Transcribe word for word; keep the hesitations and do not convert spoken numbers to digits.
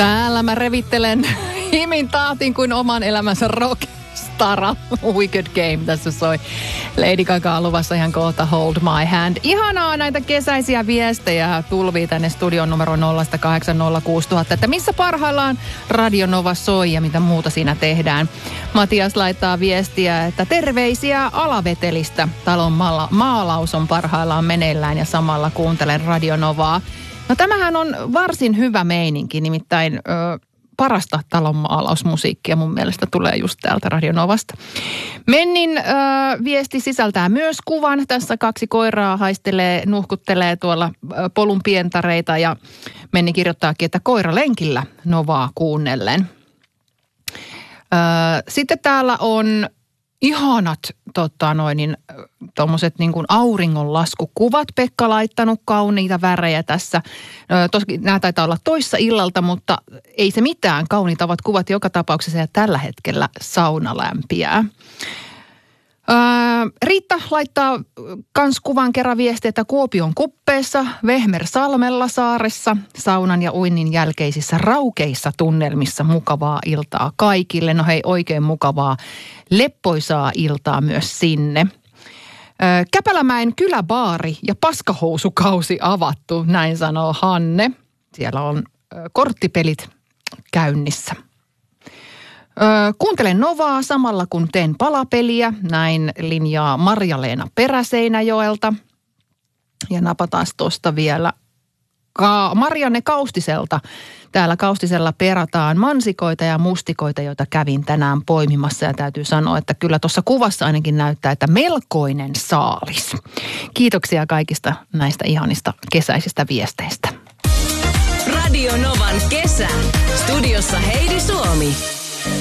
Täällä mä revittelen himin taatin kuin oman elämänsä rockstara. Wicked Game tässä soi. Lady Gaga on luvassa ihan kohta Hold My Hand. Ihanaa näitä kesäisiä viestejä tulvii tänne studion numero nolla kahdeksan nolla kuusi nolla nolla nolla, että missä parhaillaan Radio Nova soi ja mitä muuta siinä tehdään. Matias laittaa viestiä, että terveisiä Alavetelistä. Talon maala- maalaus on parhaillaan meneillään ja samalla kuuntelen Radio Novaa. No tämähän on varsin hyvä meininki, nimittäin ö, parasta talonmaalausmusiikkia mun mielestä tulee just täältä Radio Novasta. Mennin ö, viesti sisältää myös kuvan. Tässä kaksi koiraa haistelee, nuhkuttelee tuolla ö, polun pientareita ja Menni kirjoittaakin, että koira lenkillä Novaa kuunnellen. Ö, sitten täällä on ihanat tota noin, niin, tommoset niin kuin auringonlaskukuvat. Pekka laittanut kauniita värejä tässä. Toski nämä taitaa olla toissa illalta, mutta ei se mitään. Kauniita ovat kuvat joka tapauksessa ja tällä hetkellä sauna lämpiää. Riitta laittaa kans kuvan kerran viestiä, että Kuopion kuppeessa, Vehmersalmella saaressa, saunan ja uinnin jälkeisissä raukeissa tunnelmissa mukavaa iltaa kaikille. No hei, oikein mukavaa leppoisaa iltaa myös sinne. Käpälämäen kyläbaari ja paskahousukausi avattu, näin sanoo Hanne. Siellä on korttipelit käynnissä. Öö, kuuntelen Novaa samalla kun teen palapeliä, näin linjaa Marja-Leena Peräseinäjoelta. Ja napataan tuosta vielä Ka- Marianne Kaustiselta. Täällä Kaustisella perataan mansikoita ja mustikoita, joita kävin tänään poimimassa. Ja täytyy sanoa, että kyllä tuossa kuvassa ainakin näyttää, että melkoinen saalis. Kiitoksia kaikista näistä ihanista kesäisistä viesteistä. Radio Novan kesä. Studiossa Heidi Suomi.